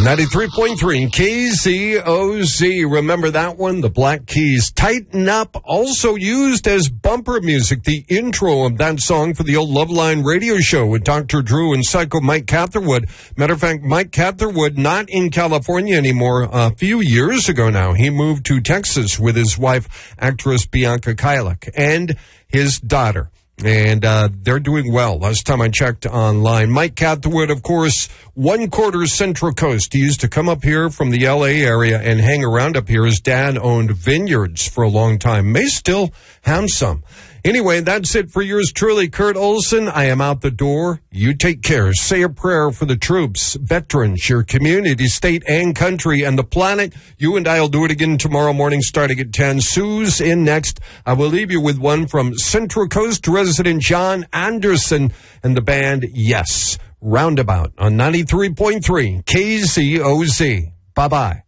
93.3 KZOZ. Remember that one? The Black Keys. Tighten Up, also used as bumper music. The intro of that song for the old Loveline radio show with Dr. Drew and Psycho Mike Catherwood. Matter of fact, Mike Catherwood not in California anymore. A few years ago now, he moved to Texas with his wife, actress Bianca Kajlik, and his daughter. And they're doing well. Last time I checked online. Mike Catherwood, of course, 1/4 Central Coast. He used to come up here from the L.A. area and hang around up here. His dad owned vineyards for a long time. May still have some. Anyway, that's it for yours truly, Kurt Olson. I am out the door. You take care. Say a prayer for the troops, veterans, your community, state, and country, and the planet. You and I will do it again tomorrow morning starting at 10. Sue's in next. I will leave you with one from Central Coast resident John Anderson and the band Yes. Roundabout on 93.3 KZOZ. Bye-bye.